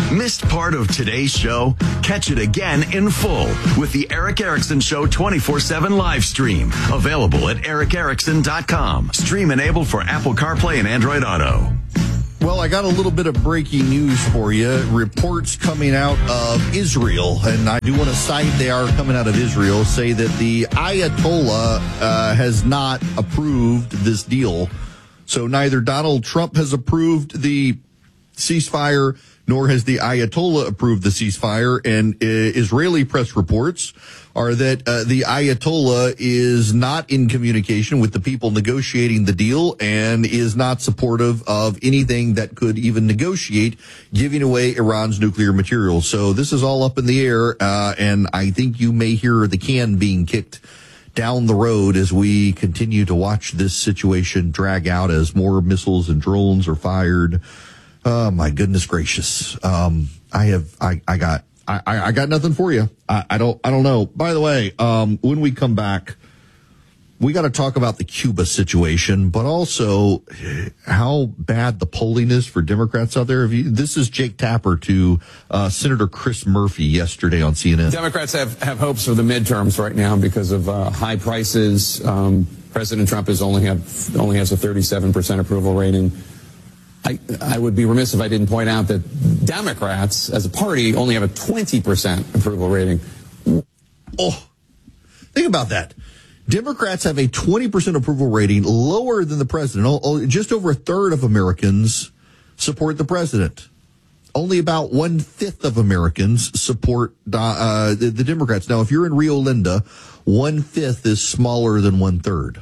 Missed part of today's show? Catch it again in full with the Eric Erickson Show 24/7 live stream. Available at ericerickson.com. Stream enabled for Apple CarPlay and Android Auto. Well, I got a little bit of breaking news for you. Reports coming out of Israel, and I do want to cite they are coming out of Israel, say that the Ayatollah has not approved this deal. So neither Donald Trump has approved the ceasefire, nor has the Ayatollah approved the ceasefire. And Israeli press reports are that the Ayatollah is not in communication with the people negotiating the deal and is not supportive of anything that could even negotiate giving away Iran's nuclear material. So this is all up in the air, and I think you may hear the can being kicked down the road as we continue to watch this situation drag out as more missiles and drones are fired. Oh my goodness gracious. I got nothing for you. I don't know. By the way, when we come back, we got to talk about the Cuba situation, but also how bad the polling is for Democrats out there. This is Jake Tapper to Senator Chris Murphy yesterday on CNN. Democrats have hopes for the midterms right now because of high prices. President Trump only has a 37% approval rating. I would be remiss if I didn't point out that Democrats, as a party, only have a 20% approval rating. Oh, think about that. Democrats have a 20% approval rating, lower than the president. Just over a third of Americans support the president. Only about 1/5 of Americans support the Democrats. Now, if you're in Rio Linda, 1/5 is smaller than 1/3.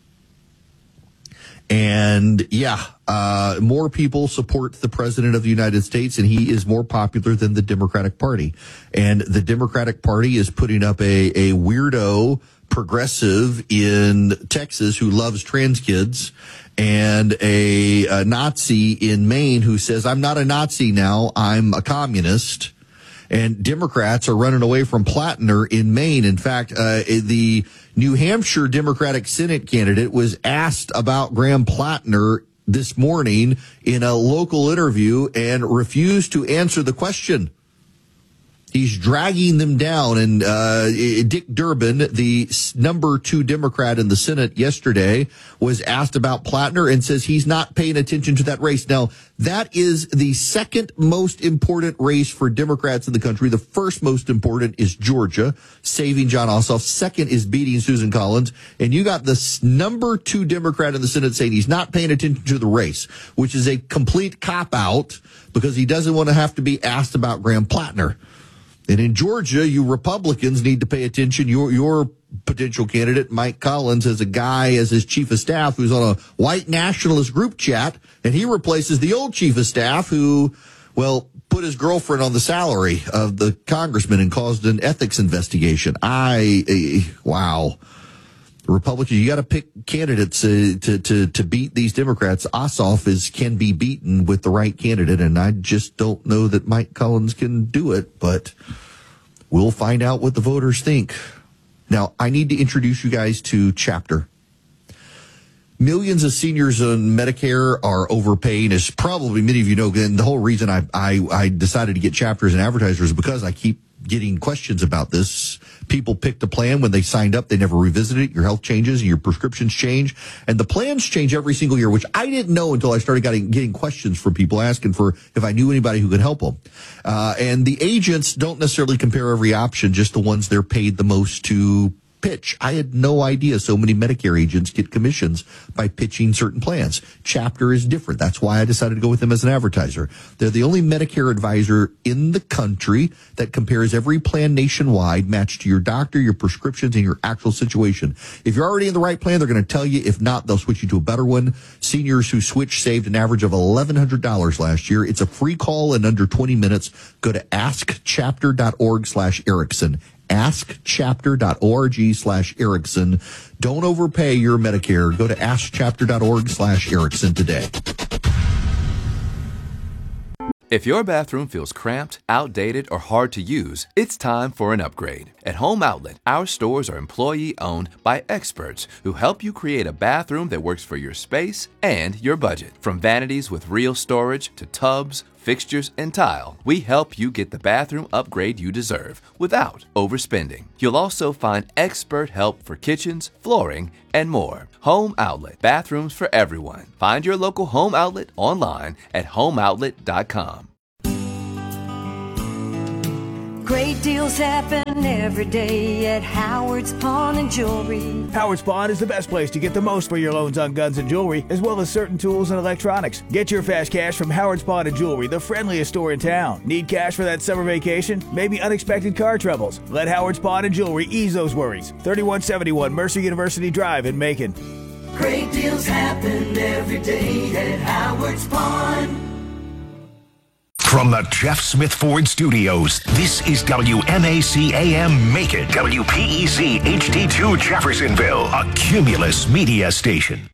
And more people support the president of the United States, and he is more popular than the Democratic Party. And the Democratic Party is putting up a weirdo progressive in Texas who loves trans kids, and a Nazi in Maine who says, I'm not a Nazi now, I'm a communist. And Democrats are running away from Plattner in Maine. In fact, the New Hampshire Democratic Senate candidate was asked about Graham Plattner this morning in a local interview and refused to answer the question. He's dragging them down. And Dick Durbin, the number 2 Democrat in the Senate yesterday, was asked about Plattner and says he's not paying attention to that race. Now, that is the second most important race for Democrats in the country. The first most important is Georgia, saving Jon Ossoff. Second is beating Susan Collins. And you got the number 2 Democrat in the Senate saying he's not paying attention to the race, which is a complete cop-out because he doesn't want to have to be asked about Graham Plattner. And in Georgia, you Republicans need to pay attention. Your potential candidate, Mike Collins, has a guy as his chief of staff who's on a white nationalist group chat, and he replaces the old chief of staff who, well, put his girlfriend on the salary of the congressman and caused an ethics investigation. Wow. Republicans, you got to pick candidates to beat these Democrats. Ossoff can be beaten with the right candidate, and I just don't know that Mike Collins can do it, but we'll find out what the voters think. Now, I need to introduce you guys to Chapter. Millions of seniors on Medicare are overpaying, as probably many of you know. And the whole reason I decided to get Chapter as an advertiser is because I keep getting questions about this. People picked a plan when they signed up. They never revisited it. Your health changes, your prescriptions change, and the plans change every single year, which I didn't know until I started getting questions from people asking for if I knew anybody who could help them. And the agents don't necessarily compare every option, just the ones they're paid the most to pitch. I had no idea so many Medicare agents get commissions by pitching certain plans. Chapter is different. That's why I decided to go with them as an advertiser. They're the only Medicare advisor in the country that compares every plan nationwide, matched to your doctor, your prescriptions, and your actual situation. If you're already in the right plan, they're going to tell you. If not, they'll switch you to a better one. Seniors who switch saved an average of $1,100 last year. It's a free call in under 20 minutes. Go to askchapter.org/Erickson. askchapter.org/Erickson. Don't overpay your Medicare. Go to askchapter.org/Erickson today. If your bathroom feels cramped, outdated, or hard to use, it's time for an upgrade. At Home Outlet, our stores are employee-owned by experts who help you create a bathroom that works for your space and your budget. From vanities with real storage to tubs, fixtures, and tile, we help you get the bathroom upgrade you deserve without overspending. You'll also find expert help for kitchens, flooring, and more. Home Outlet, bathrooms for everyone. Find your local Home Outlet online at homeoutlet.com. Great deals happen every day at Howard's Pawn and Jewelry. Howard's Pawn is the best place to get the most for your loans on guns and jewelry, as well as certain tools and electronics. Get your fast cash from Howard's Pawn and Jewelry, the friendliest store in town. Need cash for that summer vacation? Maybe unexpected car troubles? Let Howard's Pawn and Jewelry ease those worries. 3171 Mercer University Drive in Macon. Great deals happen every day at Howard's Pawn. From the Jeff Smith Ford Studios, this is WMAC AM Macon, WPEC HD2 Jeffersonville, a Cumulus media station.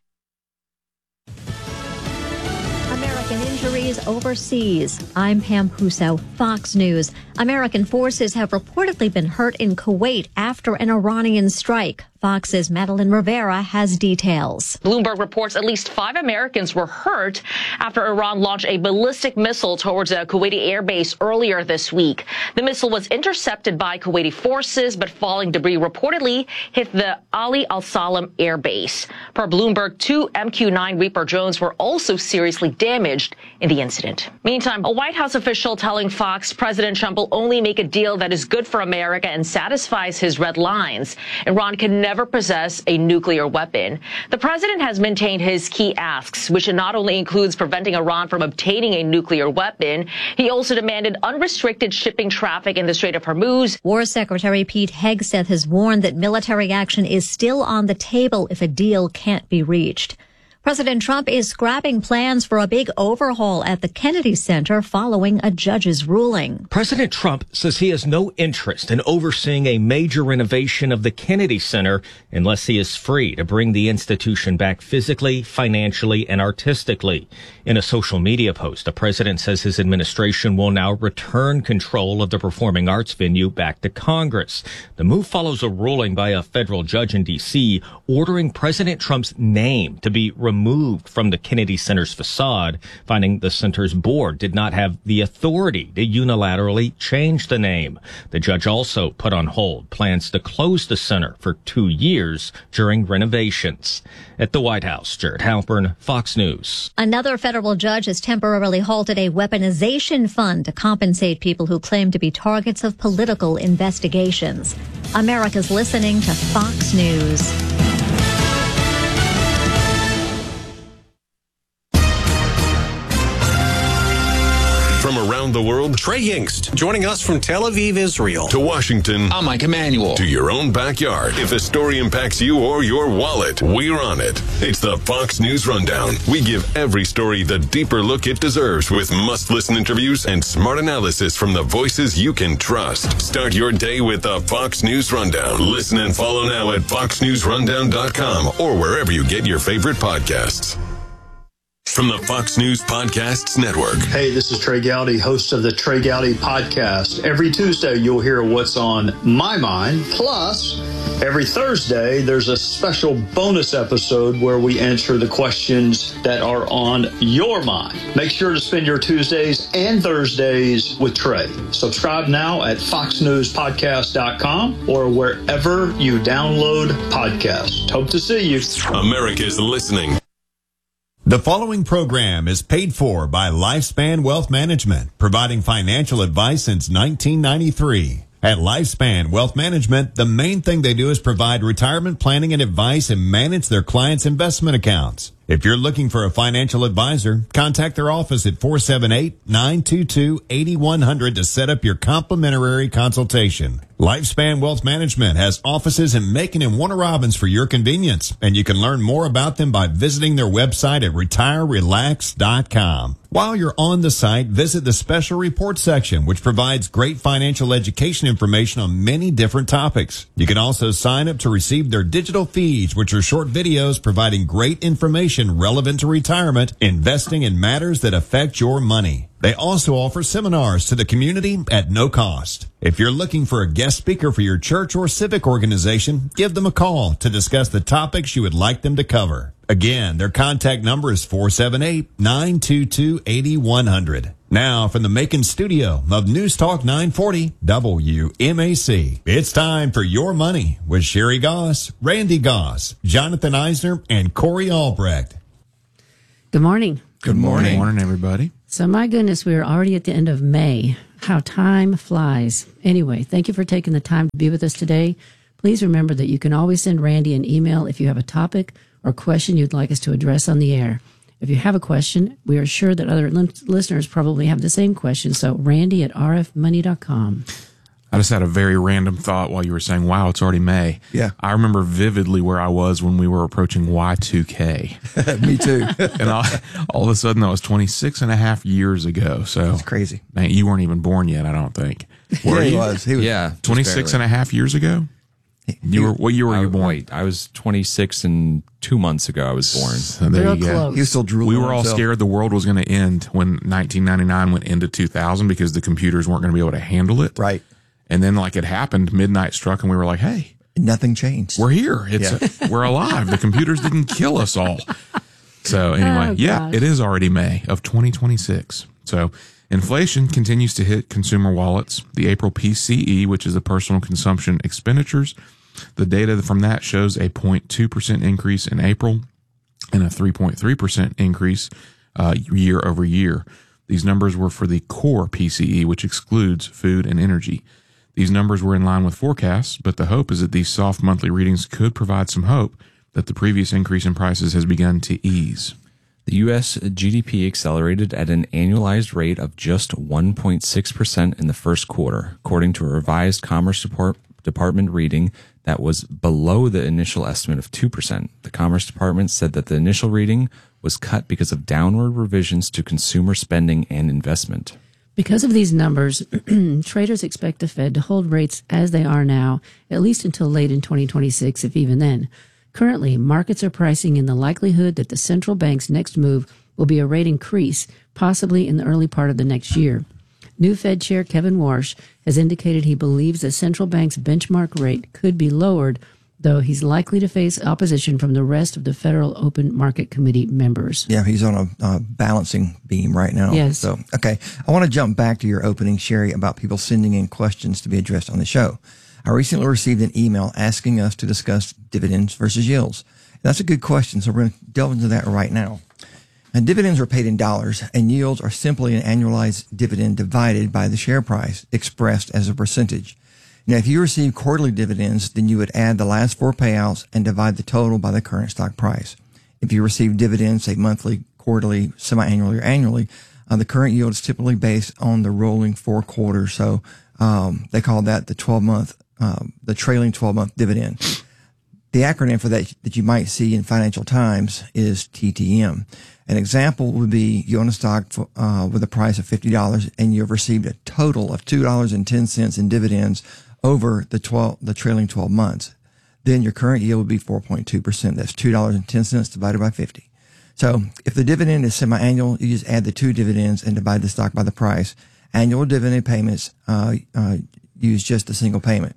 American injuries overseas. I'm Pam Puso, Fox News. American forces have reportedly been hurt in Kuwait after an Iranian strike. Fox's Madeline Rivera has details. Bloomberg reports at least 5 Americans were hurt after Iran launched a ballistic missile towards a Kuwaiti airbase earlier this week. The missile was intercepted by Kuwaiti forces, but falling debris reportedly hit the Ali al-Salam airbase. Per Bloomberg, 2 MQ-9 Reaper drones were also seriously damaged in the incident. Meantime, a White House official telling Fox President Trump will only make a deal that is good for America and satisfies his red lines. Iran can never possess a nuclear weapon. The president has maintained his key asks, which not only includes preventing Iran from obtaining a nuclear weapon, he also demanded unrestricted shipping traffic in the Strait of Hormuz. War Secretary Pete Hegseth has warned that military action is still on the table if a deal can't be reached. President Trump is scrapping plans for a big overhaul at the Kennedy Center following a judge's ruling. President Trump says he has no interest in overseeing a major renovation of the Kennedy Center unless he is free to bring the institution back physically, financially, and artistically. In a social media post, the president says his administration will now return control of the performing arts venue back to Congress. The move follows a ruling by a federal judge in D.C. ordering President Trump's name to be removed from the Kennedy Center's facade, finding the center's board did not have the authority to unilaterally change the name. The judge also put on hold plans to close the center for 2 years during renovations. At the White House, Jared Halpern, Fox News. Another federal judge has temporarily halted a weaponization fund to compensate people who claim to be targets of political investigations. America's listening to Fox News. From around the world, Trey Yingst, joining us from Tel Aviv, Israel. To Washington, I'm Mike Emanuel. To your own backyard. If a story impacts you or your wallet, we're on it. It's the Fox News Rundown. We give every story the deeper look it deserves with must-listen interviews and smart analysis from the voices you can trust. Start your day with the Fox News Rundown. Listen and follow now at foxnewsrundown.com or wherever you get your favorite podcasts. From the Fox News Podcasts Network. Hey, this is Trey Gowdy, host of the Trey Gowdy Podcast. Every Tuesday, you'll hear what's on my mind. Plus, every Thursday, there's a special bonus episode where we answer the questions that are on your mind. Make sure to spend your Tuesdays and Thursdays with Trey. Subscribe now at foxnewspodcast.com or wherever you download podcasts. Hope to see you. America's listening. The following program is paid for by Lifespan Wealth Management, providing financial advice since 1993. At Lifespan Wealth Management, the main thing they do is provide retirement planning and advice and manage their clients' investment accounts. If you're looking for a financial advisor, contact their office at 478-922-8100 to set up your complimentary consultation. Lifespan Wealth Management has offices in Macon and Warner Robins for your convenience, and you can learn more about them by visiting their website at retirerelax.com. While you're on the site, visit the special reports section, which provides great financial education information on many different topics. You can also sign up to receive their digital feeds, which are short videos providing great information relevant to retirement, investing, and matters that affect your money. They also offer seminars to the community at no cost. If you're looking for a guest speaker for your church or civic organization, give them a call to discuss the topics you would like them to cover. Again, their contact number is 478-922-8100. Now, from the Macon studio of News Talk 940 WMAC, it's time for Your Money with Sherry Goss, Randy Goss, Jonathan Eisner, and Corey Albrecht. Good morning. Good morning. Good morning, everybody. So, my goodness, we are already at the end of May. How time flies. Anyway, thank you for taking the time to be with us today. Please remember that you can always send Randy an email if you have a topic or question you'd like us to address on the air. If you have a question, we are sure that other listeners probably have the same question. So Randy at rfmoney.com. I just had a very random thought while you were saying, wow, it's already May. Yeah. I remember vividly where I was when we were approaching Y2K. Me too. And all of a sudden, that was 26 and a half years ago. So that's crazy. Man, you weren't even born yet, I don't think. Were He you? was. Yeah. 26 and a half years ago? What year were you born? Wait, I was 26 and 2 months ago I was born. So there Real you go. close. He was still drooling. We were all scared the world was going to end when 1999 went into 2000 because the computers weren't going to be able to handle it. Right. And then it happened, midnight struck, and we were like, hey, nothing changed. we're here. We're alive. The computers didn't kill us all. So anyway, gosh. it is already May of 2026. So inflation continues to hit consumer wallets. The April PCE, which is the personal consumption expenditures, the data from that shows a 0.2% increase in April and a 3.3% increase year over year. These numbers were for the core PCE, which excludes food and energy. These numbers were in line with forecasts, but the hope is that these soft monthly readings could provide some hope that the previous increase in prices has begun to ease. The U.S. GDP accelerated at an annualized rate of just 1.6% in the first quarter, according to a revised Commerce Department reading that was below the initial estimate of 2%. The Commerce Department said that the initial reading was cut because of downward revisions to consumer spending and investment. Because of these numbers, traders expect the Fed to hold rates as they are now, at least until late in 2026, if even then. Currently, markets are pricing in the likelihood that the central bank's next move will be a rate increase, possibly in the early part of the next year. New Fed Chair Kevin Warsh has indicated he believes the central bank's benchmark rate could be lowered, though he's likely to face opposition from the rest of the Federal Open Market Committee members. Yeah, he's on a balancing beam right now. Yes. So, okay. I want to jump back to your opening, Sherry, about people sending in questions to be addressed on the show. I recently received an email asking us to discuss dividends versus yields. And that's a good question, so we're going to delve into that right now. And dividends are paid in dollars, and yields are simply an annualized dividend divided by the share price, expressed as a percentage. Now, if you receive quarterly dividends, then you would add the last 4 payouts and divide the total by the current stock price. If you receive dividends, say monthly, quarterly, semi-annually, or annually, the current yield is typically based on the rolling 4 quarters. So they call that the 12-month, the trailing 12-month dividend. The acronym for that you might see in Financial Times is TTM. An example would be you own a stock with a price of $50 and you've received a total of $2.10 in dividends over the trailing 12 months. Then your current yield would be 4.2%. That's $2.10 divided by 50. So if the dividend is semi-annual, you just add the 2 dividends and divide the stock by the price. Annual dividend payments use just a single payment.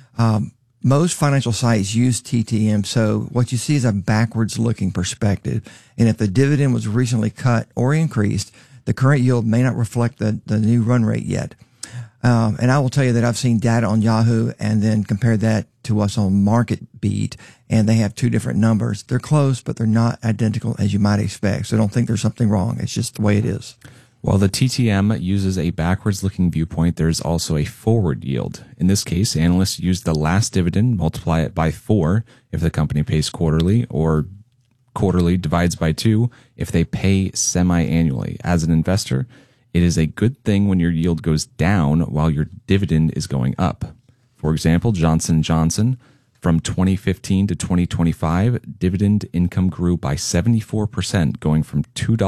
Most financial sites use TTM, so what you see is a backwards-looking perspective. And if the dividend was recently cut or increased, the current yield may not reflect the new run rate yet. And I will tell you that I've seen data on Yahoo and then compared that to us on MarketBeat, and they have 2 different numbers. They're close, but they're not identical as you might expect. So don't think there's something wrong. It's just the way it is. While the TTM uses a backwards-looking viewpoint, there's also a forward yield. In this case, analysts use the last dividend, multiply it by 4 if the company pays quarterly, or quarterly divides by 2 if they pay semi-annually. As an investor, it is a good thing when your yield goes down while your dividend is going up. For example, Johnson & Johnson, from 2015 to 2025, dividend income grew by 74%, going from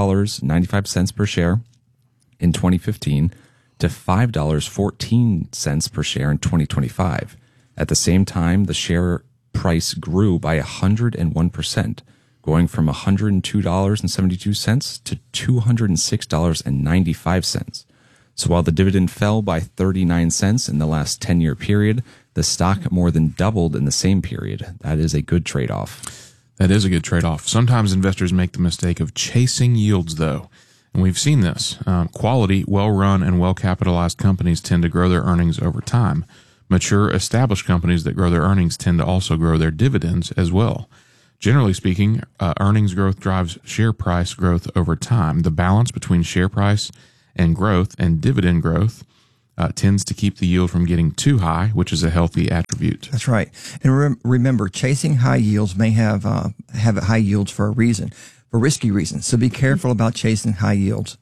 $2.95 per share in 2015 to $5.14 per share in 2025. At the same time, the share price grew by 101%, going from $102.72 to $206.95. So while the dividend fell by 39 cents in the last 10-year period, the stock more than doubled in the same period. That is a good trade-off. That is a good trade-off. Sometimes investors make the mistake of chasing yields, though. And we've seen this. Quality, well-run, and well-capitalized companies tend to grow their earnings over time. Mature, established companies that grow their earnings tend to also grow their dividends as well. Generally speaking, earnings growth drives share price growth over time. The balance between share price and growth and dividend growth tends to keep the yield from getting too high, which is a healthy attribute. That's right. And remember, chasing high yields may have high yields for a reason, for risky reasons. So be careful about chasing high yields.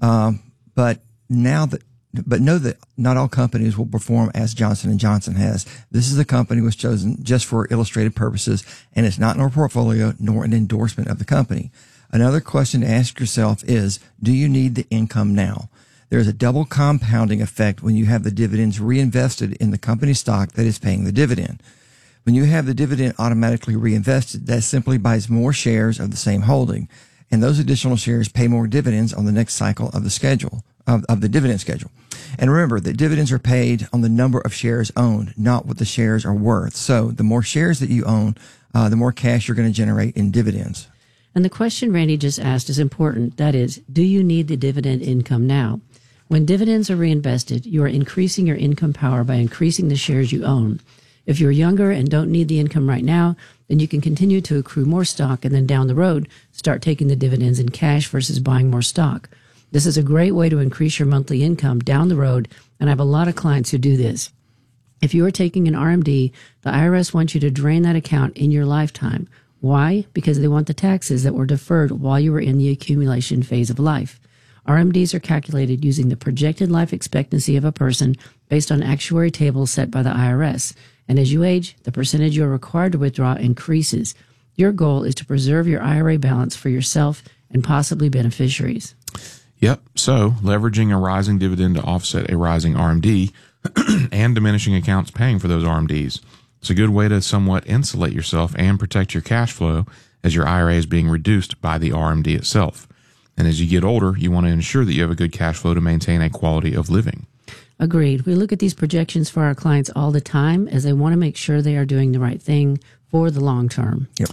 But know that not all companies will perform as Johnson & Johnson has. This is a company was chosen just for illustrative purposes, and it's not in our portfolio nor an endorsement of the company. Another question to ask yourself is, do you need the income now? There's a double compounding effect when you have the dividends reinvested in the company stock that is paying the dividend. When you have the dividend automatically reinvested, that simply buys more shares of the same holding, and those additional shares pay more dividends on the next cycle of the schedule, of the dividend schedule. And remember that dividends are paid on the number of shares owned, not what the shares are worth. So the more shares that you own, the more cash you're going to generate in dividends. And the question Randy just asked is important. That is, do you need the dividend income now? When dividends are reinvested, you are increasing your income power by increasing the shares you own. If you're younger and don't need the income right now, then you can continue to accrue more stock and then down the road, start taking the dividends in cash versus buying more stock. This is a great way to increase your monthly income down the road, and I have a lot of clients who do this. If you are taking an RMD, the IRS wants you to drain that account in your lifetime. Why? Because they want the taxes that were deferred while you were in the accumulation phase of life. RMDs are calculated using the projected life expectancy of a person based on actuary tables set by the IRS. And as you age, the percentage you are required to withdraw increases. Your goal is to preserve your IRA balance for yourself and possibly beneficiaries. Yep. So leveraging a rising dividend to offset a rising RMD and diminishing accounts paying for those RMDs. It's a good way to somewhat insulate yourself and protect your cash flow as your IRA is being reduced by the RMD itself. And as you get older, you want to ensure that you have a good cash flow to maintain a quality of living. Agreed. We look at these projections for our clients all the time as they want to make sure they are doing the right thing for the long term. Yep.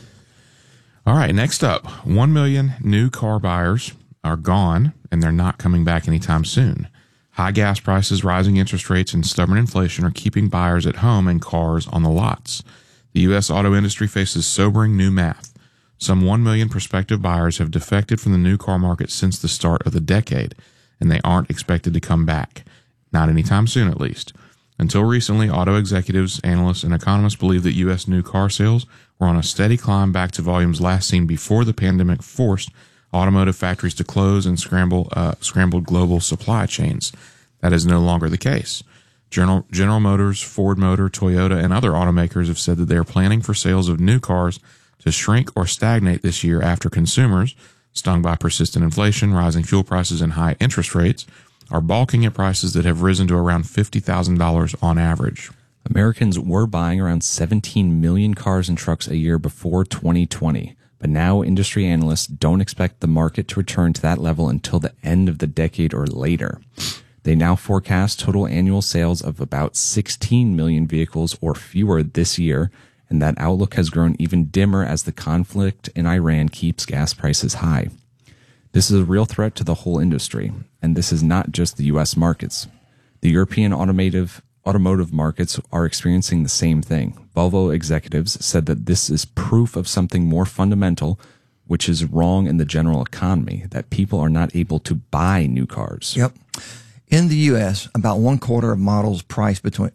All right, next up, 1 million new car buyers are gone, and they're not coming back anytime soon. High gas prices, rising interest rates, and stubborn inflation are keeping buyers at home and cars on the lots. The U.S. auto industry faces sobering new math. Some 1 million prospective buyers have defected from the new car market since the start of the decade, and they aren't expected to come back. Not anytime soon, at least. Until recently, auto executives, analysts, and economists believed that U.S. new car sales were on a steady climb back to volumes last seen before the pandemic forced automotive factories to close and scrambled global supply chains. That is no longer the case. General Motors, Ford Motor, Toyota, and other automakers have said that they are planning for sales of new cars to shrink or stagnate this year after consumers, stung by persistent inflation, rising fuel prices, and high interest rates, are balking at prices that have risen to around $50,000 on average. Americans were buying around 17 million cars and trucks a year before 2020, but now industry analysts don't expect the market to return to that level until the end of the decade or later. They now forecast total annual sales of about 16 million vehicles or fewer this year, and that outlook has grown even dimmer as the conflict in Iran keeps gas prices high. This is a real threat to the whole industry, and this is not just the U.S. markets. The European automotive markets are experiencing the same thing. Volvo executives said that this is proof of something more fundamental, which is wrong in the general economy, that people are not able to buy new cars. Yep. In the U.S., about 1/4 of models priced between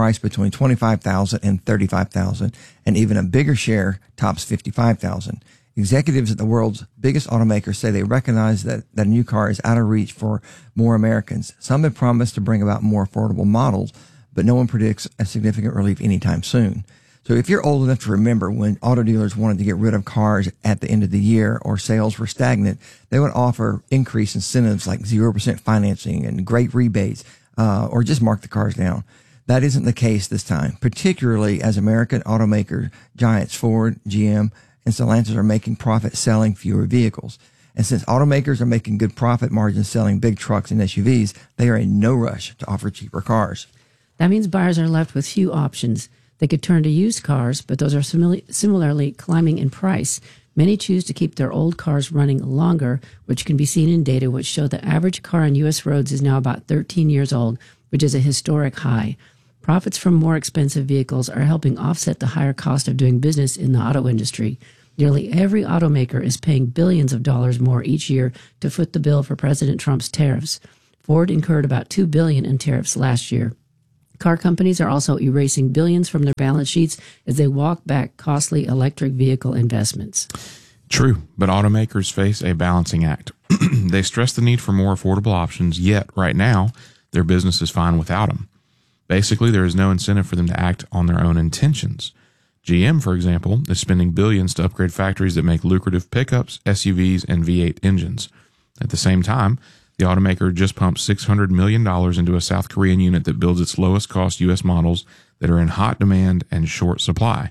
$25,000 and $35,000, and even a bigger share tops $55,000. Executives at the world's biggest automakers say they recognize that a new car is out of reach for more Americans. Some have promised to bring about more affordable models, but no one predicts a significant relief anytime soon. So if you're old enough to remember when auto dealers wanted to get rid of cars at the end of the year or sales were stagnant, they would offer increased incentives like 0% financing and great rebates, or just mark the cars down. That isn't the case this time, particularly as American automaker giants Ford, GM, and Stellantis are making profit selling fewer vehicles. And since automakers are making good profit margins selling big trucks and SUVs, they are in no rush to offer cheaper cars. That means buyers are left with few options. They could turn to used cars, but those are similarly climbing in price. Many choose to keep their old cars running longer, which can be seen in data which show the average car on U.S. roads is now about 13 years old, which is a historic high. Profits from more expensive vehicles are helping offset the higher cost of doing business in the auto industry. Nearly every automaker is paying billions of dollars more each year to foot the bill for President Trump's tariffs. Ford incurred about $2 billion in tariffs last year. Car companies are also erasing billions from their balance sheets as they walk back costly electric vehicle investments. True, but automakers face a balancing act. They stress the need for more affordable options, yet right now, their business is fine without them. Basically, there is no incentive for them to act on their own intentions. GM, for example, is spending billions to upgrade factories that make lucrative pickups, SUVs, and V8 engines. At the same time, the automaker just pumped $600 million into a South Korean unit that builds its lowest cost U.S. models that are in hot demand and short supply.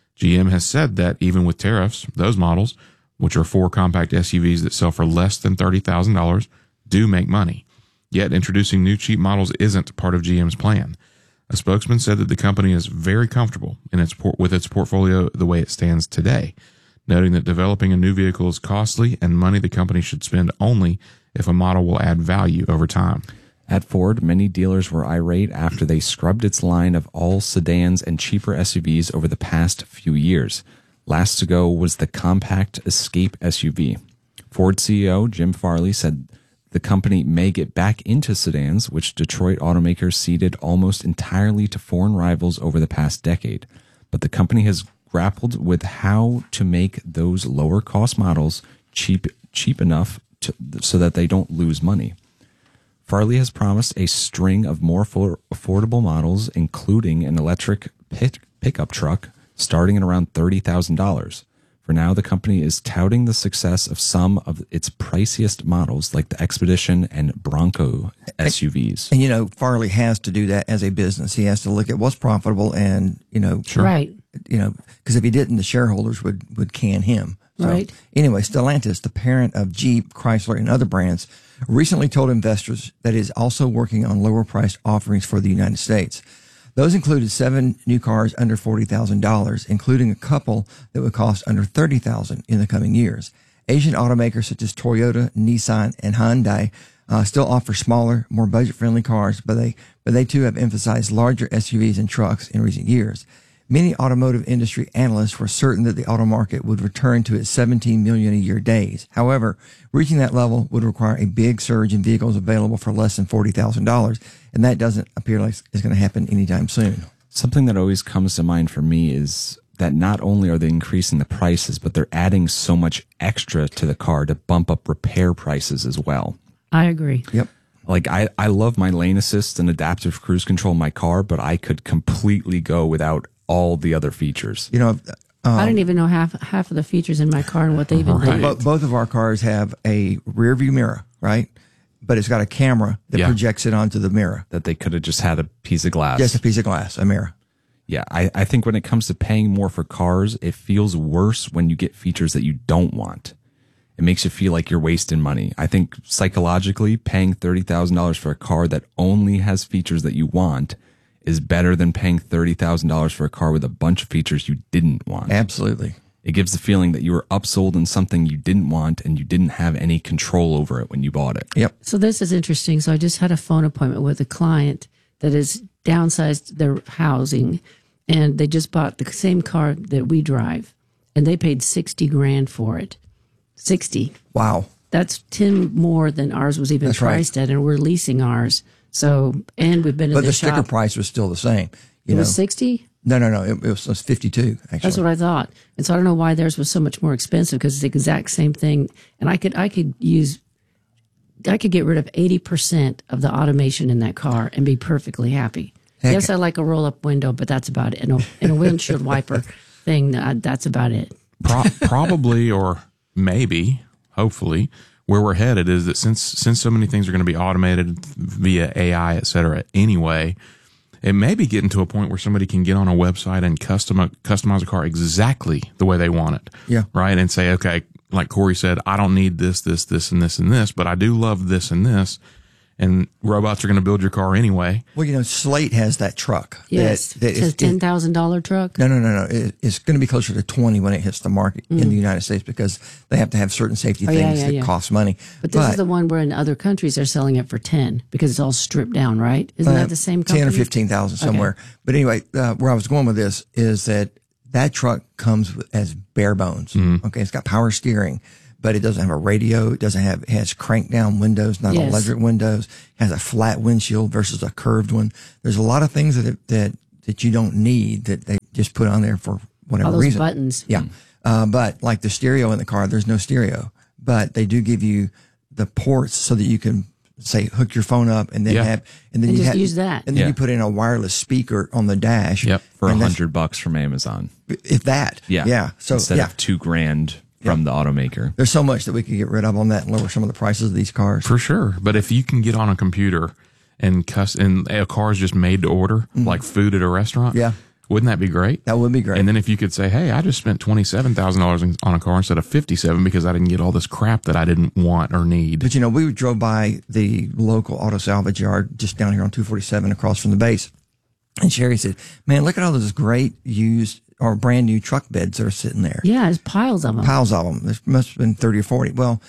GM has said that even with tariffs, those models, which are 4 compact SUVs that sell for less than $30,000, do make money. Yet introducing new cheap models isn't part of GM's plan. A spokesman said that the company is very comfortable with its portfolio the way it stands today, noting that developing a new vehicle is costly and money the company should spend only if a model will add value over time. At Ford, many dealers were irate after they scrubbed its line of all sedans and cheaper SUVs over the past few years. Last to go was the compact Escape SUV. Ford CEO Jim Farley said the company may get back into sedans, which Detroit automakers ceded almost entirely to foreign rivals over the past decade. But the company has grappled with how to make those lower cost models cheap enough so that they don't lose money. Farley has promised a string of more affordable models, including an electric pickup truck starting at around $30,000. For now, the company is touting the success of some of its priciest models like the Expedition and Bronco SUVs. And, you know, Farley has to do that as a business. He has to look at what's profitable and, you know, Sure. Right. You know, because if he didn't, the shareholders would can him. So, Right. Anyway, Stellantis, the parent of Jeep, Chrysler, and other brands, recently told investors that it is also working on lower priced offerings for the United States. Those included 7 new cars under $40,000, including a couple that would cost under $30,000 in the coming years. Asian automakers such as Toyota, Nissan, and Hyundai still offer smaller, more budget-friendly cars, but they too have emphasized larger SUVs and trucks in recent years. Many automotive industry analysts were certain that the auto market would return to its 17 million a year days. However, reaching that level would require a big surge in vehicles available for less than $40,000, and that doesn't appear like it's going to happen anytime soon. Something that always comes to mind for me is that not only are they increasing the prices, but they're adding so much extra to the car to bump up repair prices as well. I agree. Yep. Like, I love my lane assist and adaptive cruise control in my car, but I could completely go without all the other features. You know, I didn't even know half of the features in my car and what they even did. Both of our cars have a rear view mirror, right? But it's got a camera that projects it onto the mirror. That they could have just had a piece of glass. Just a piece of glass, a mirror. Yeah, I think when it comes to paying more for cars, it feels worse when you get features that you don't want. It makes you feel like you're wasting money. I think psychologically, paying $30,000 for a car that only has features that you want is better than paying $30,000 for a car with a bunch of features you didn't want. Absolutely. It gives the feeling that you were upsold in something you didn't want and you didn't have any control over it when you bought it. Yep. So this is interesting. So I just had a phone appointment with a client that has downsized their housing, and they just bought the same car that we drive, and they paid $60,000 for it. 60. Wow. That's 10 more than ours was even priced at, and we're leasing ours. So, and we've been in but the the shop. sticker price was still the same. It was 60? No. It was 52, actually. That's what I thought. And so I don't know why theirs was so much more expensive, because it's the exact same thing. And I could get rid of 80% of the automation in that car and be perfectly happy. Heck. Yes, I like a roll-up window, but that's about it. And a windshield wiper thing, that's about it. Probably, or maybe, hopefully, where we're headed is that since so many things are going to be automated via AI, et cetera, anyway, it may be getting to a point where somebody can get on a website and customize a car exactly the way they want it. Yeah. Right? And say, okay, like Corey said, I don't need this, and this, and this, but I do love this and this. and robots are going to build your car anyway. Well, Slate has that truck. Yes, it's a $10,000 truck. No. It's going to be closer to 20 when it hits the market in the United States because they have to have certain safety things that cost money. But this is the one where in other countries they're selling it for 10 because it's all stripped down, right? Isn't that the same company? 10 or 15,000 somewhere. Okay. But anyway, where I was going with this is that truck comes as bare bones. Okay, it's got power steering, but it doesn't have a radio. It has crank down windows, not electric windows. It has a flat windshield versus a curved one. There's a lot of things that you don't need that they just put on there for whatever reason. Buttons. Yeah. But like the stereo in the car, there's no stereo, but they do give you the ports so that you can say hook your phone up and then use that. And then you put in a wireless speaker on the dash. Yep. For $100 from Amazon. If that. Yeah. So instead of $2,000 from the automaker. There's so much that we could get rid of on that and lower some of the prices of these cars. For sure. But if you can get on a computer and a car is just made to order, like food at a restaurant. Yeah. Wouldn't that be great? That would be great. And then if you could say, hey, I just spent $27,000 on a car instead of $57 because I didn't get all this crap that I didn't want or need. But we drove by the local auto salvage yard just down here on 247 across from the base. And Sherry said, man, look at all those great used or brand new truck beds that are sitting there. Yeah, there's piles of them. Piles of them. There must have been 30 or 40. Well,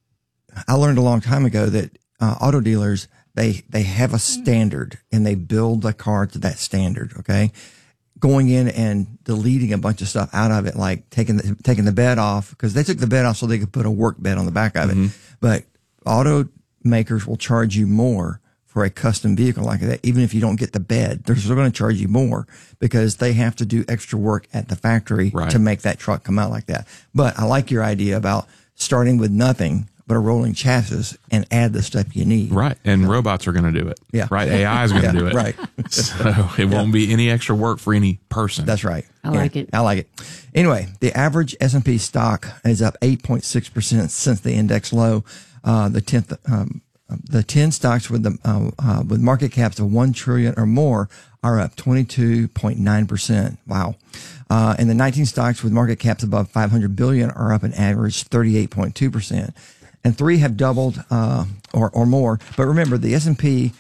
I learned a long time ago that auto dealers, they have a standard and they build the car to that standard, okay? Going in and deleting a bunch of stuff out of it, like taking the bed off, because they took the bed off so they could put a work bed on the back of it. But automakers will charge you more for a custom vehicle like that, even if you don't get the bed. They're still going to charge you more because they have to do extra work at the factory to make that truck come out like that. But I like your idea about starting with nothing but a rolling chassis and add the stuff you need. Right. And robots are going to do it. Yeah. Right. AI is going to do it. Right. So it won't be any extra work for any person. That's right. I like it. Anyway, the average S&P stock is up 8.6% since the index low. The 10 stocks with market caps of 1 trillion or more are up 22.9%. Wow. And the 19 stocks with market caps above 500 billion are up an average 38.2%. And 3 have doubled or more. But remember, the S&P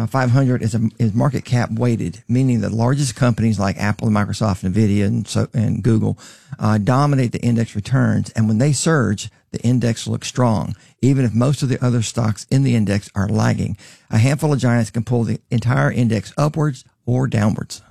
500 is market cap weighted, meaning the largest companies like Apple and Microsoft, Nvidia, and Google dominate the index returns. And when they surge, the index looks strong, even if most of the other stocks in the index are lagging. A handful of giants can pull the entire index upwards or downwards.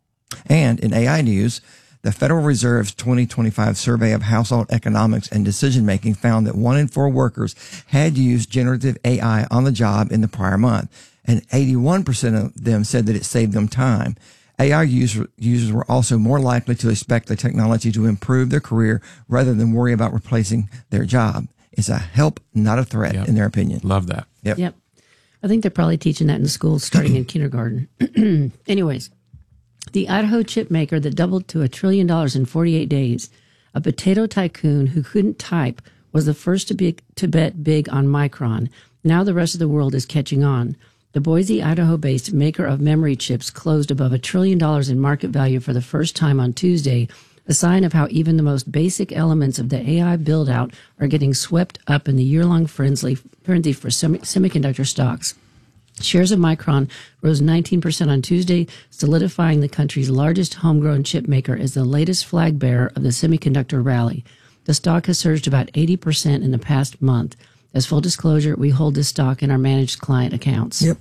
And in AI news, the Federal Reserve's 2025 survey of household economics and decision-making found that 1 in 4 workers had used generative AI on the job in the prior month, and 81% of them said that it saved them time. AI users were also more likely to expect the technology to improve their career rather than worry about replacing their job. It's a help, not a threat, in their opinion. Love that. Yep. I think they're probably teaching that in schools starting in kindergarten. Anyways, the Idaho chip maker that doubled to $1 trillion in 48 days, a potato tycoon who couldn't type, was the first to bet big on Micron. Now the rest of the world is catching on. The Boise, Idaho-based maker of memory chips closed above $1 trillion in market value for the first time on Tuesday, a sign of how even the most basic elements of the AI build-out are getting swept up in the year-long frenzy for semiconductor stocks. Shares of Micron rose 19% on Tuesday, solidifying the country's largest homegrown chip maker as the latest flag bearer of the semiconductor rally. The stock has surged about 80% in the past month. As full disclosure, we hold this stock in our managed client accounts. Yep.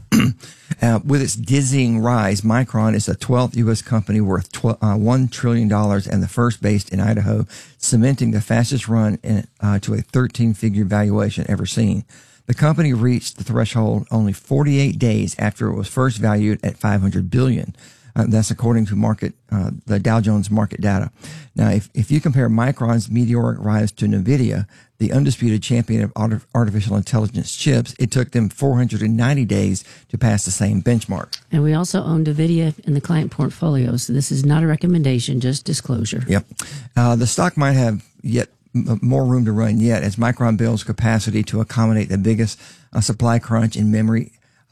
With its dizzying rise, Micron is the 12th U.S. company worth $1 trillion and the first based in Idaho, cementing the fastest run to a 13-figure valuation ever seen. The company reached the threshold only 48 days after it was first valued at $500 billion. That's according to the Dow Jones market data. Now, if you compare Micron's meteoric rise to NVIDIA, the undisputed champion of artificial intelligence chips, it took them 490 days to pass the same benchmark. And we also own NVIDIA in the client portfolio, so this is not a recommendation, just disclosure. Yep. The stock might have yet more room to run yet as Micron builds capacity to accommodate the biggest supply crunch in memory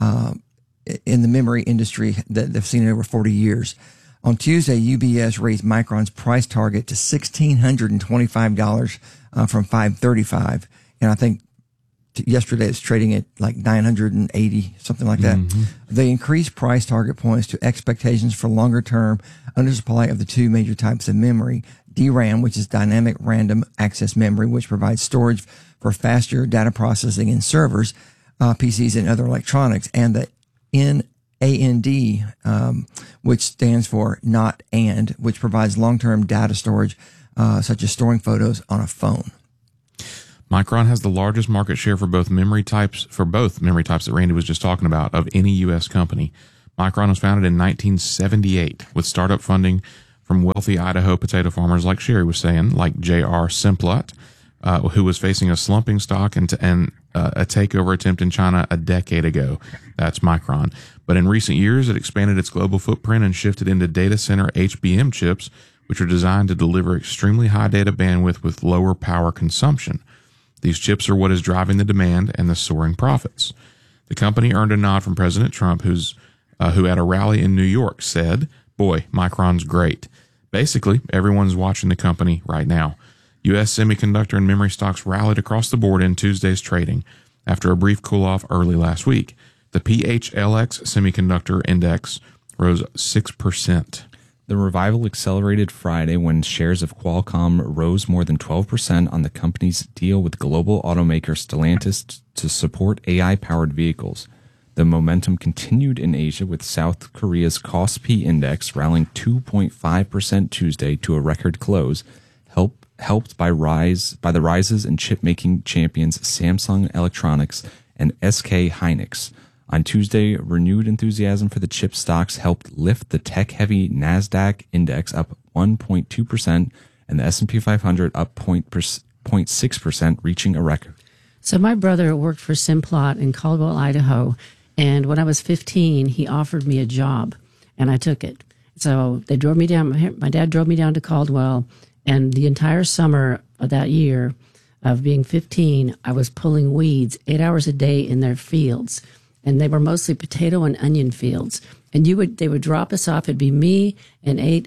in the memory industry that they've seen in over 40 years. On Tuesday, UBS raised Micron's price target to $1,625 from $535. And I think yesterday it's trading at like 980, something like that. The increased price target points to expectations for longer term undersupply of the two major types of memory, DRAM, which is dynamic random access memory, which provides storage for faster data processing in servers, PCs and other electronics, and the NAND, which stands for not and, which provides long-term data storage, such as storing photos on a phone. Micron has the largest market share for both memory types that Randy was just talking about of any U.S. company. Micron was founded in 1978 with startup funding from wealthy Idaho potato farmers, like Sherry was saying, like J.R. Simplot, who was facing a slumping stock and a takeover attempt in China a decade ago. That's Micron. But in recent years, it expanded its global footprint and shifted into data center HBM chips, which are designed to deliver extremely high data bandwidth with lower power consumption. These chips are what is driving the demand and the soaring profits. The company earned a nod from President Trump, who at a rally in New York said, "Boy, Micron's great." Basically, everyone's watching the company right now. U.S. semiconductor and memory stocks rallied across the board in Tuesday's trading after a brief cool-off early last week. The PHLX Semiconductor Index rose 6%. The revival accelerated Friday when shares of Qualcomm rose more than 12% on the company's deal with global automaker Stellantis to support AI-powered vehicles. The momentum continued in Asia with South Korea's KOSPI index rallying 2.5% Tuesday to a record close, helped by the rises in chip-making champions Samsung Electronics and SK Hynix. On Tuesday, renewed enthusiasm for the chip stocks helped lift the tech-heavy NASDAQ index up 1.2% and the S&P 500 up 0.6%, reaching a record. So my brother worked for Simplot in Caldwell, Idaho, and when I was 15, he offered me a job, and I took it. So they drove me down. My dad drove me down to Caldwell, and the entire summer of that year of being 15, I was pulling weeds 8 hours a day in their fields. And they were mostly potato and onion fields. And they would drop us off. It'd be me and 8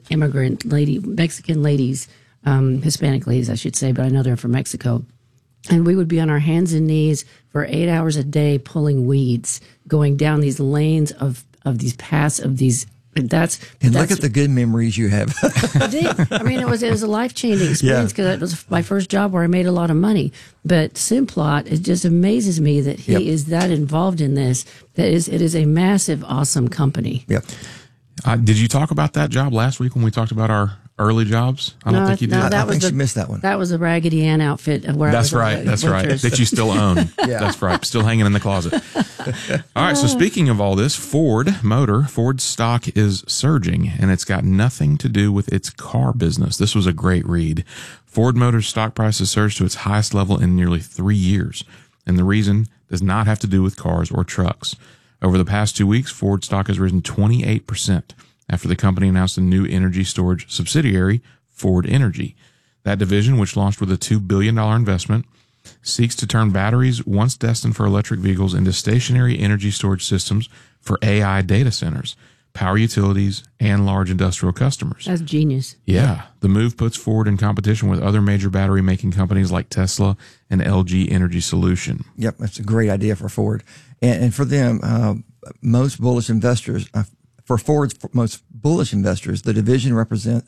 Mexican ladies, Hispanic ladies, I should say, but I know they're from Mexico. And we would be on our hands and knees for 8 hours a day pulling weeds, going down these lanes of these paths of these. Look at the good memories you have. I mean, it was a life-changing experience because it was my first job where I made a lot of money. But Simplot, it just amazes me that he is that involved in this. It is a massive, awesome company. Yep. Did you talk about that job last week when we talked about our early jobs? I don't think you did. I think she missed that one. That was a Raggedy Ann outfit. That's right. That you still own. Yeah. That's right. Still hanging in the closet. All right. So speaking of all this, Ford stock is surging, and it's got nothing to do with its car business. This was a great read. Ford Motors stock price has surged to its highest level in nearly 3 years, and the reason does not have to do with cars or trucks. Over the past 2 weeks, Ford stock has risen 28%. After the company announced a new energy storage subsidiary, Ford Energy. That division, which launched with a $2 billion investment, seeks to turn batteries once destined for electric vehicles into stationary energy storage systems for AI data centers, power utilities, and large industrial customers. That's genius. Yeah. The move puts Ford in competition with other major battery-making companies like Tesla and LG Energy Solution. Yep, that's a great idea for Ford. And for them, most bullish investors... For Ford's most bullish investors, the division represents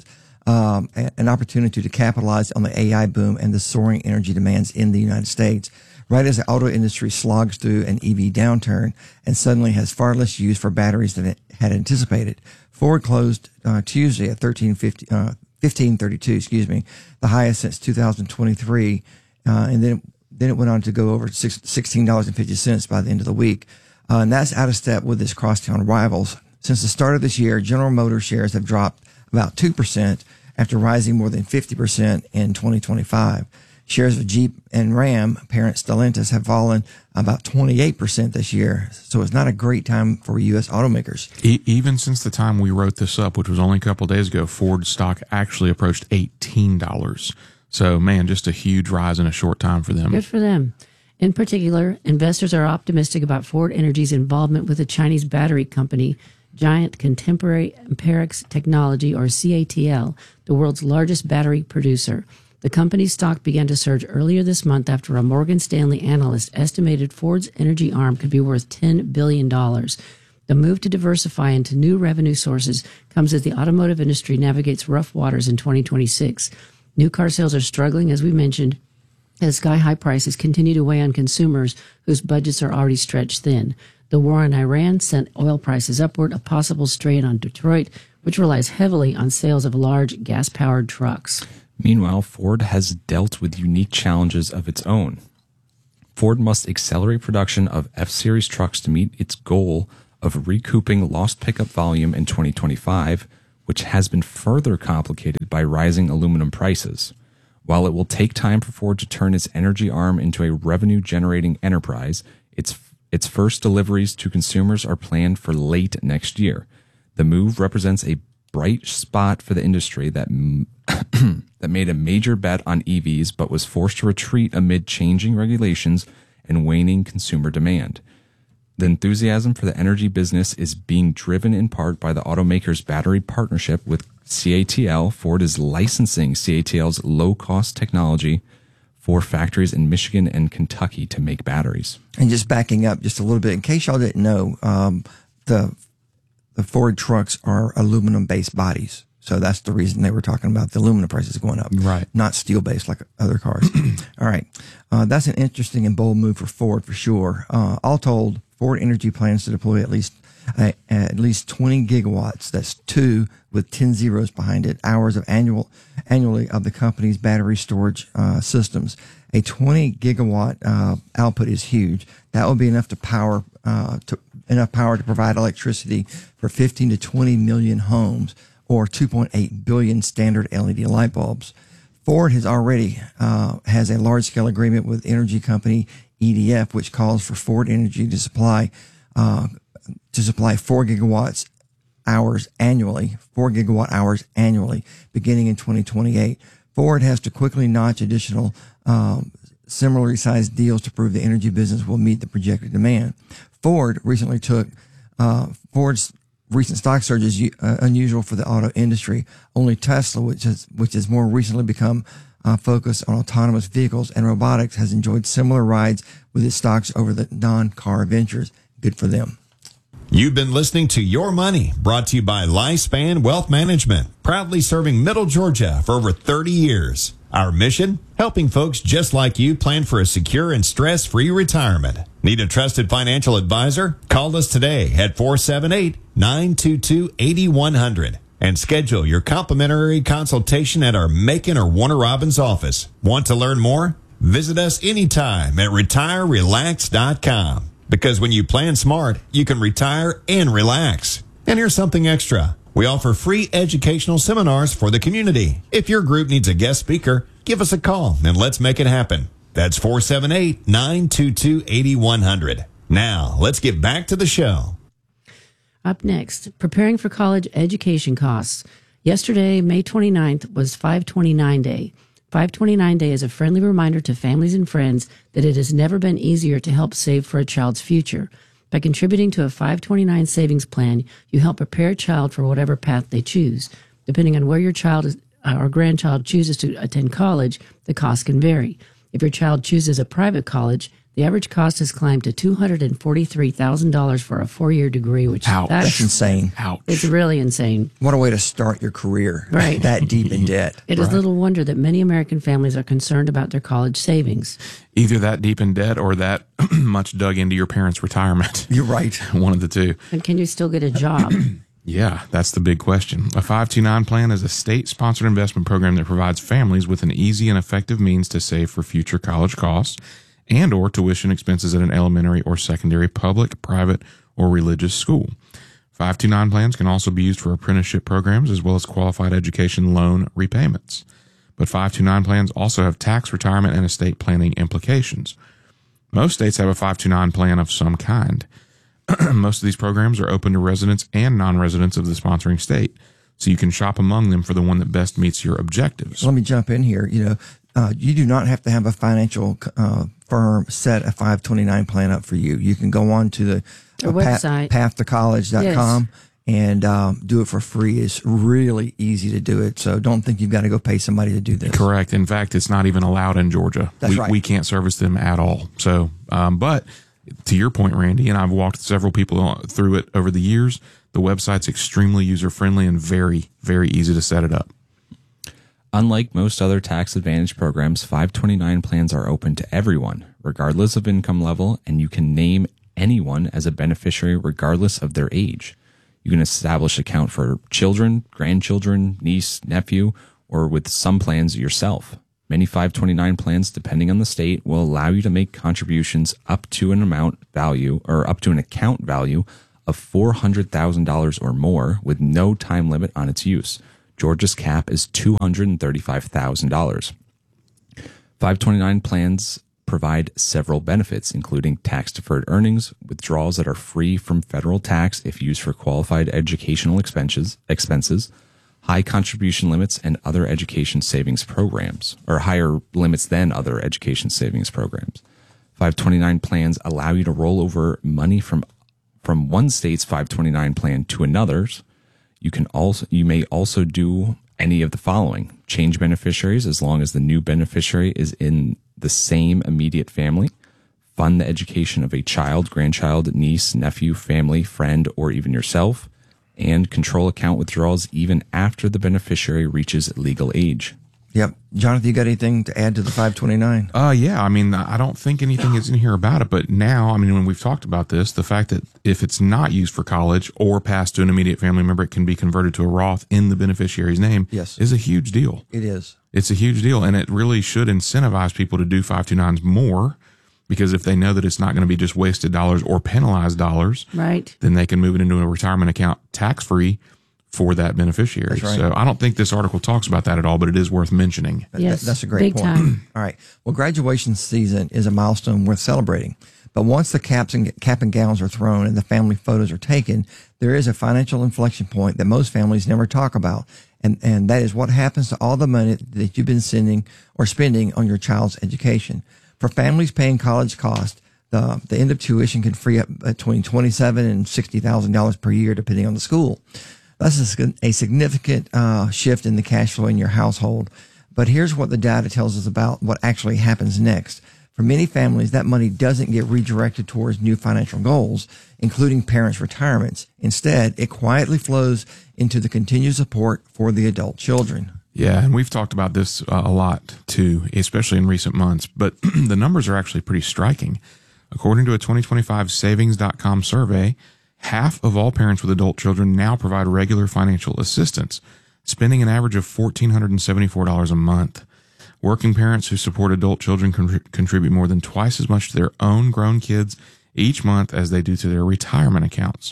an opportunity to capitalize on the AI boom and the soaring energy demands in the United States. Right as the auto industry slogs through an EV downturn and suddenly has far less use for batteries than it had anticipated, Ford closed Tuesday at 1532, the highest since 2023, and then it went on to go over $16.50 by the end of the week, and that's out of step with its crosstown rivals. Since the start of this year, General Motors shares have dropped about 2% after rising more than 50% in 2025. Shares of Jeep and Ram, parent Stellantis, have fallen about 28% this year. So it's not a great time for U.S. automakers. Even since the time we wrote this up, which was only a couple of days ago, Ford stock actually approached $18. So, man, just a huge rise in a short time for them. Good for them. In particular, investors are optimistic about Ford Energy's involvement with the Chinese battery company Giant Contemporary Amperex Technology, or CATL, the world's largest battery producer. The company's stock began to surge earlier this month after a Morgan Stanley analyst estimated Ford's energy arm could be worth $10 billion. The move to diversify into new revenue sources comes as the automotive industry navigates rough waters in 2026. New car sales are struggling, as we mentioned, as sky-high prices continue to weigh on consumers whose budgets are already stretched thin. The war in Iran sent oil prices upward, a possible strain on Detroit, which relies heavily on sales of large gas-powered trucks. Meanwhile, Ford has dealt with unique challenges of its own. Ford must accelerate production of F-Series trucks to meet its goal of recouping lost pickup volume in 2025, which has been further complicated by rising aluminum prices. While it will take time for Ford to turn its energy arm into a revenue-generating enterprise, its first deliveries to consumers are planned for late next year. The move represents a bright spot for the industry that made a major bet on EVs but was forced to retreat amid changing regulations and waning consumer demand. The enthusiasm for the energy business is being driven in part by the automaker's battery partnership with CATL. Ford is licensing CATL's low-cost technology for factories in Michigan and Kentucky to make batteries. And just backing up just a little bit, in case y'all didn't know, the Ford trucks are aluminum-based bodies. So that's the reason they were talking about the aluminum prices going up. Right. Not steel-based like other cars. All right. That's an interesting and bold move for Ford, for sure. All told, Ford Energy plans to deploy at least 20 gigawatts. That's 2 with 10 zeros behind it, hours of annually of the company's battery storage systems. A 20 gigawatt output is huge. That will be enough power to provide electricity for 15 to 20 million homes, or 2.8 billion standard LED light bulbs. Ford has already has a large-scale agreement with energy company EDF, which calls for Ford Energy to supply 4 gigawatt hours annually, beginning in 2028. Ford has to quickly notch additional similarly sized deals to prove the energy business will meet the projected demand. Ford's recent stock surge is unusual for the auto industry. Only Tesla, which has more recently become focused on autonomous vehicles and robotics, has enjoyed similar rides with its stocks over the non-car ventures. Good for them. You've been listening to Your Money, brought to you by Lifespan Wealth Management, proudly serving Middle Georgia for over 30 years. Our mission? Helping folks just like you plan for a secure and stress-free retirement. Need a trusted financial advisor? Call us today at 478-922-8100 and schedule your complimentary consultation at our Macon or Warner Robins office. Want to learn more? Visit us anytime at retirerelax.com. Because when you plan smart, you can retire and relax. And here's something extra. We offer free educational seminars for the community. If your group needs a guest speaker, give us a call and let's make it happen. That's 478-922-8100. Now, let's get back to the show. Up next, preparing for college education costs. Yesterday, May 29th, was 529 Day. 529 Day is a friendly reminder to families and friends that it has never been easier to help save for a child's future. By contributing to a 529 savings plan, you help prepare a child for whatever path they choose. Depending on where your child or grandchild chooses to attend college, the cost can vary. If your child chooses a private college, the average cost has climbed to $243,000 for a 4-year degree, which that's insane. Ouch. It's really insane. What a way to start your career. Right. That deep in debt. It is little wonder that many American families are concerned about their college savings. Either that deep in debt or that much dug into your parents' retirement. You're right. One of the two. And can you still get a job? Yeah, that's the big question. A 529 plan is a state-sponsored investment program that provides families with an easy and effective means to save for future college costs and or tuition expenses at an elementary or secondary public, private, or religious school. 529 plans can also be used for apprenticeship programs as well as qualified education loan repayments. But 529 plans also have tax, retirement, and estate planning implications. Most states have a 529 plan of some kind. Most of these programs are open to residents and non-residents of the sponsoring state, so you can shop among them for the one that best meets your objectives. Let me jump in here. You do not have to have a financial firm set a 529 plan up for you. You can go on to the website, pathtocollege.com, and do it for free. It's really easy to do it. So don't think you've got to go pay somebody to do this. Correct. In fact, it's not even allowed in Georgia. That's right. We can't service them at all. So, but to your point, Randy, and I've walked several people through it over the years, the website's extremely user-friendly and very, very easy to set it up. Unlike most other tax advantage programs, 529 plans are open to everyone, regardless of income level, and you can name anyone as a beneficiary regardless of their age. You can establish an account for children, grandchildren, niece, nephew, or with some plans yourself. Many 529 plans, depending on the state, will allow you to make contributions up to an account value of $400,000 or more with no time limit on its use. Georgia's cap is $235,000. 529 plans provide several benefits, including tax-deferred earnings, withdrawals that are free from federal tax if used for qualified educational expenses, high contribution limits, and other education savings programs, or higher limits than other education savings programs. 529 plans allow you to roll over money from one state's 529 plan to another's. You may also do any of the following: change beneficiaries as long as the new beneficiary is in the same immediate family, fund the education of a child, grandchild, niece, nephew, family, friend, or even yourself, and control account withdrawals even after the beneficiary reaches legal age. Yep. Jonathan, you got anything to add to the 529? Yeah. I mean, I don't think anything is in here about it, but now, I mean, when we've talked about this, the fact that if it's not used for college or passed to an immediate family member, it can be converted to a Roth in the beneficiary's name, yes, is a huge deal. It is. It's a huge deal, and it really should incentivize people to do 529s more, because if they know that it's not going to be just wasted dollars or penalized dollars, right, then they can move it into a retirement account tax-free for that beneficiary. That's right. So I don't think this article talks about that at all, but it is worth mentioning. Yes, that's a great big point. time. All right. Well, graduation season is a milestone worth celebrating. But once the cap and gowns are thrown and the family photos are taken, there is a financial inflection point that most families never talk about. And that is what happens to all the money that you've been spending on your child's education. For families paying college costs, the end of tuition can free up between $27,000 and $60,000 per year, depending on the school. That's a significant shift in the cash flow in your household. But here's what the data tells us about what actually happens next. For many families, that money doesn't get redirected towards new financial goals, including parents' retirements. Instead, it quietly flows into the continued support for the adult children. Yeah, and we've talked about this a lot too, especially in recent months, but the numbers are actually pretty striking. According to a 2025 Savings.com survey, half of all parents with adult children now provide regular financial assistance, spending an average of $1,474 a month. Working parents who support adult children contribute more than twice as much to their own grown kids each month as they do to their retirement accounts.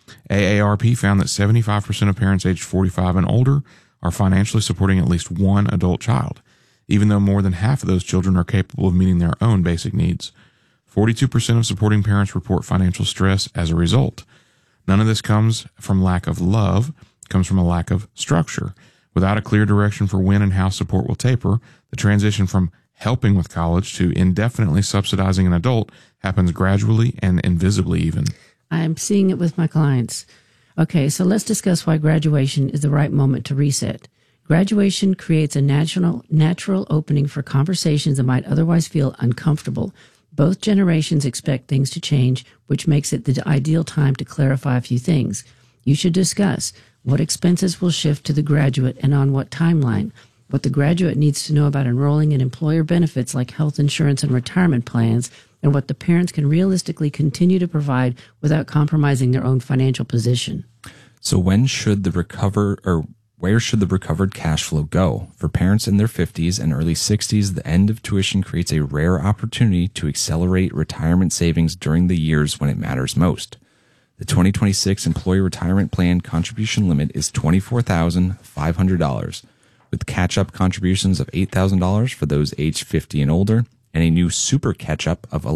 AARP found that 75% of parents aged 45 and older are financially supporting at least one adult child, even though more than half of those children are capable of meeting their own basic needs. 42% of supporting parents report financial stress as a result. None of this comes from lack of love, it comes from a lack of structure. Without a clear direction for when and how support will taper, the transition from helping with college to indefinitely subsidizing an adult happens gradually and invisibly even. I'm seeing it with my clients. Okay, so let's discuss why graduation is the right moment to reset. Graduation creates a natural opening for conversations that might otherwise feel uncomfortable. Both generations expect things to change, which makes it the ideal time to clarify a few things. You should discuss what expenses will shift to the graduate and on what timeline, what the graduate needs to know about enrolling in employer benefits like health insurance and retirement plans, and what the parents can realistically continue to provide without compromising their own financial position. So where should the recovered cash flow go? For parents in their 50s and early 60s, the end of tuition creates a rare opportunity to accelerate retirement savings during the years when it matters most. The 2026 Employee Retirement Plan contribution limit is $24,500, with catch-up contributions of $8,000 for those aged 50 and older, and a new super catch-up of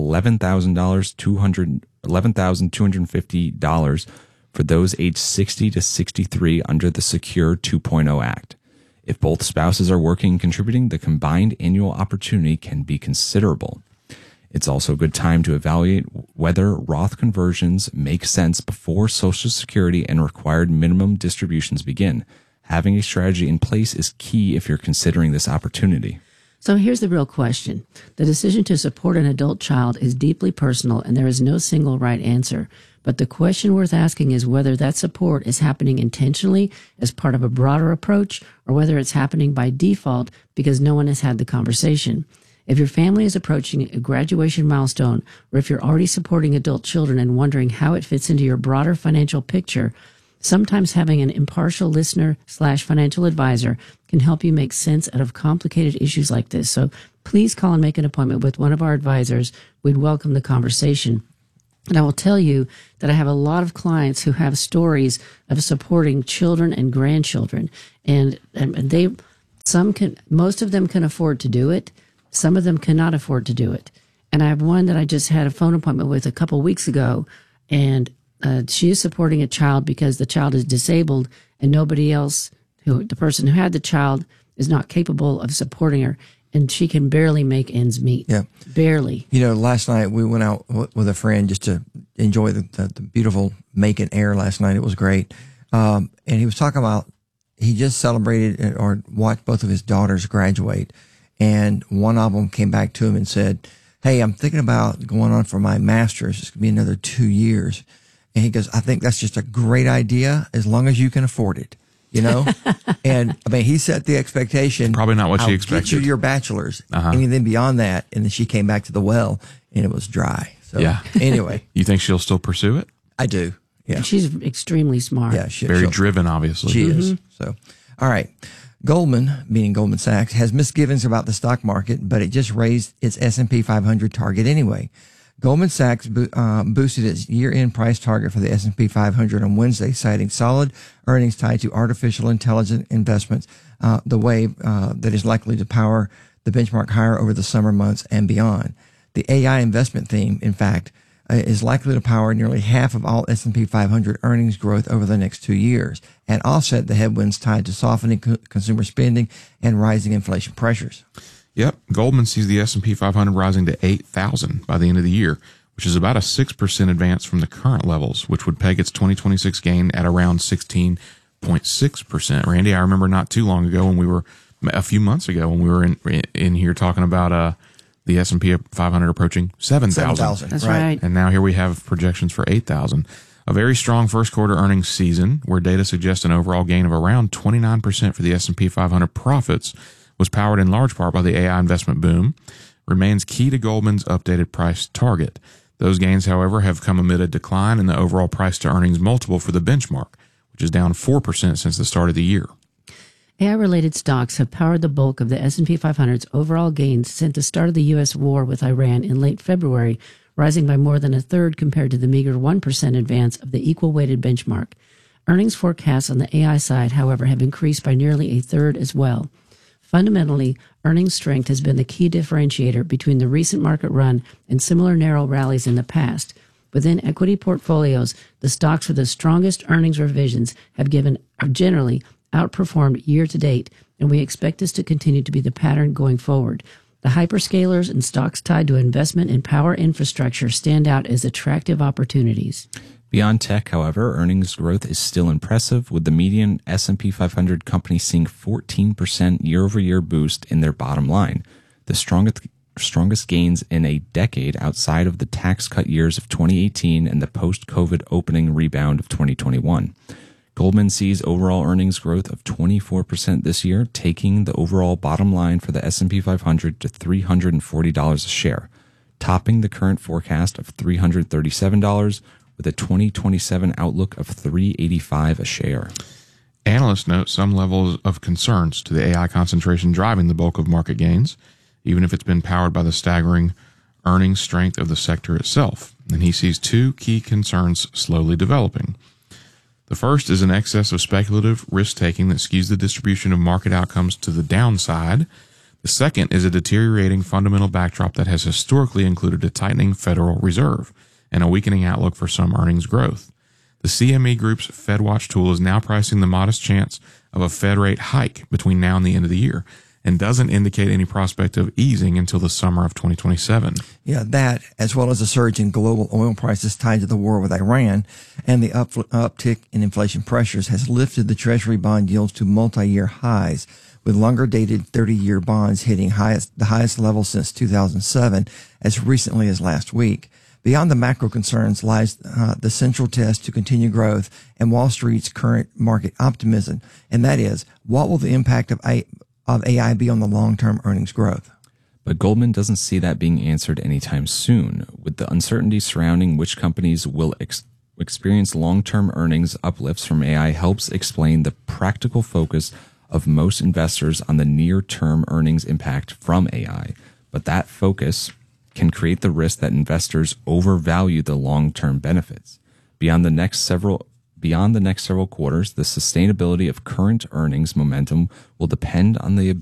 $11,250 for those aged 60 to 63 under the Secure 2.0 Act. If both spouses are working and contributing, the combined annual opportunity can be considerable. It's also a good time to evaluate whether Roth conversions make sense before Social Security and required minimum distributions begin. Having a strategy in place is key if you're considering this opportunity. So here's the real question. The decision to support an adult child is deeply personal, and there is no single right answer. But the question worth asking is whether that support is happening intentionally as part of a broader approach, or whether it's happening by default because no one has had the conversation. If your family is approaching a graduation milestone, or if you're already supporting adult children and wondering how it fits into your broader financial picture, sometimes having an impartial listener/financial advisor can help you make sense out of complicated issues like this. So please call and make an appointment with one of our advisors. We'd welcome the conversation. And I will tell you that I have a lot of clients who have stories of supporting children and grandchildren, and most of them can afford to do it. Some of them cannot afford to do it. And I have one that I just had a phone appointment with a couple weeks ago, and she is supporting a child because the child is disabled and nobody else, the person who had the child, is not capable of supporting her, and she can barely make ends meet. Yeah. Barely. Last night we went out with a friend just to enjoy the beautiful Macon air last night. It was great. And he was talking about, he just celebrated or watched both of his daughters graduate. And one of them came back to him and said, "Hey, I'm thinking about going on for my master's. It's going to be another 2 years." And he goes, "I think that's just a great idea as long as you can afford it." And I mean, he set the expectation. Probably not what she I'll expected. Get you your bachelor's. Anything beyond that. And then she came back to the well and it was dry. So anyway. You think she'll still pursue it? I do. Yeah. And she's extremely smart. Yeah. Very driven, obviously. She is. So, all right. Goldman, meaning Goldman Sachs, has misgivings about the stock market, but it just raised its S&P 500 target anyway. Goldman Sachs boosted its year-end price target for the S&P 500 on Wednesday, citing solid earnings tied to artificial intelligence investments, the wave that is likely to power the benchmark higher over the summer months and beyond. The AI investment theme, in fact, is likely to power nearly half of all S&P 500 earnings growth over the next 2 years and offset the headwinds tied to softening consumer spending and rising inflation pressures. Yep. Goldman sees the S&P 500 rising to 8,000 by the end of the year, which is about a 6% advance from the current levels, which would peg its 2026 gain at around 16.6%. Randy, I remember not too long ago a few months ago when we were in here talking about the S&P 500 approaching 7,000. That's right. And now here we have projections for 8,000. A very strong first quarter earnings season where data suggests an overall gain of around 29% for the S&P 500 profits was powered in large part by the AI investment boom, remains key to Goldman's updated price target. Those gains, however, have come amid a decline in the overall price to earnings multiple for the benchmark, which is down 4% since the start of the year. AI-related stocks have powered the bulk of the S&P 500's overall gains since the start of the U.S. war with Iran in late February, rising by more than a third compared to the meager 1% advance of the equal-weighted benchmark. Earnings forecasts on the AI side, however, have increased by nearly a third as well. Fundamentally, earnings strength has been the key differentiator between the recent market run and similar narrow rallies in the past. Within equity portfolios, the stocks with the strongest earnings revisions have generally outperformed year to date, and we expect this to continue to be the pattern going forward. The hyperscalers and stocks tied to investment in power infrastructure stand out as attractive opportunities. Beyond tech, however, earnings growth is still impressive, with the median S&P 500 company seeing 14% year-over-year boost in their bottom line, the strongest gains in a decade outside of the tax cut years of 2018 and the post-COVID opening rebound of 2021. Goldman sees overall earnings growth of 24% this year, taking the overall bottom line for the S&P 500 to $340 a share, topping the current forecast of $337 with a 2027 outlook of $385 a share. Analysts note some levels of concerns to the AI concentration driving the bulk of market gains, even if it's been powered by the staggering earnings strength of the sector itself. And he sees two key concerns slowly developing. The first is an excess of speculative risk-taking that skews the distribution of market outcomes to the downside. The second is a deteriorating fundamental backdrop that has historically included a tightening Federal Reserve and a weakening outlook for some earnings growth. The CME Group's FedWatch tool is now pricing the modest chance of a Fed rate hike between now and the end of the year. and doesn't indicate any prospect of easing until the summer of 2027. Yeah, that, as well as a surge in global oil prices tied to the war with Iran and the uptick in inflation pressures, has lifted the Treasury bond yields to multi-year highs, with longer-dated 30-year bonds hitting the highest level since 2007, as recently as last week. Beyond the macro concerns lies the central test to continue growth and Wall Street's current market optimism, and that is, what will the impact of AI be on the long-term earnings growth? But Goldman doesn't see that being answered anytime soon, with the uncertainty surrounding which companies will experience long-term earnings uplifts from AI helps explain the practical focus of most investors on the near-term earnings impact from AI. But that focus can create the risk that investors overvalue the long-term benefits. Beyond the next several quarters, the sustainability of current earnings momentum will depend on the